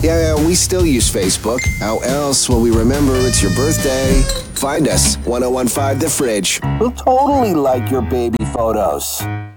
Yeah, we still use Facebook. How else will we remember it's your birthday? Find us, 1015 The Fridge. We'll totally like your baby photos.